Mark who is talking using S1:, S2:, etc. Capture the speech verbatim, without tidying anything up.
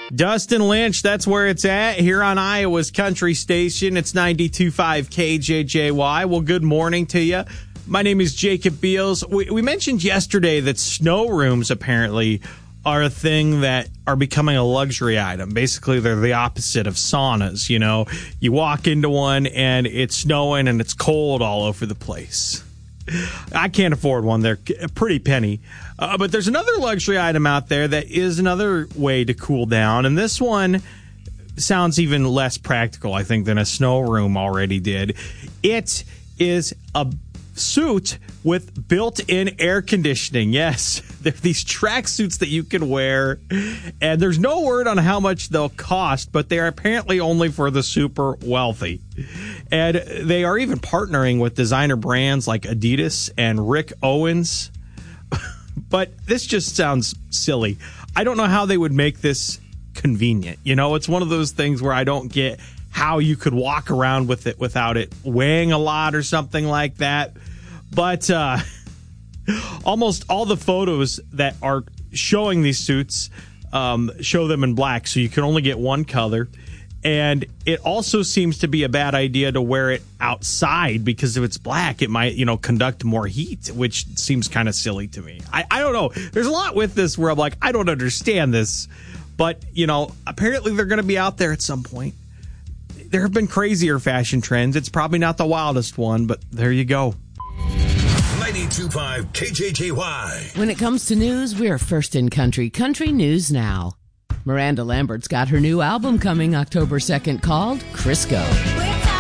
S1: Dustin Lynch, that's where it's at here on Iowa's Country Station. It's ninety-two point five K J J Y. Well, good morning to you. My name is Jacob Beals. We, we mentioned yesterday that snow rooms apparently are a thing that are becoming a luxury item. Basically, they're the opposite of saunas. You know, you walk into one and it's snowing and it's cold all over the place. I can't afford one. They're a pretty penny. Uh, but there's another luxury item out there that is another way to cool down. And this one sounds even less practical, I think, than a snow room already did. It is a suit with built-in air conditioning. Yes, they're these track suits that you can wear. And there's no word on how much they'll cost, but they are apparently only for the super wealthy. And they are even partnering with designer brands like Adidas and Rick Owens. But this just sounds silly. I don't know how they would make this convenient. You know, it's one of those things where I don't get how you could walk around with it without it weighing a lot or something like that. But uh, almost all the photos that are showing these suits um, show them in black, so you can only get one color. And it also seems to be a bad idea to wear it outside because if it's black, it might, you know, conduct more heat, which seems kind of silly to me. I, I don't know. There's a lot with this where I'm like, I don't understand this. But, you know, apparently they're going to be out there at some point. There have been crazier fashion trends. It's probably not the wildest one, but there you go.
S2: ninety-two point five K J J Y.
S3: When it comes to news, we're first in country. Country News Now. Miranda Lambert's got her new album coming October second called Crisco.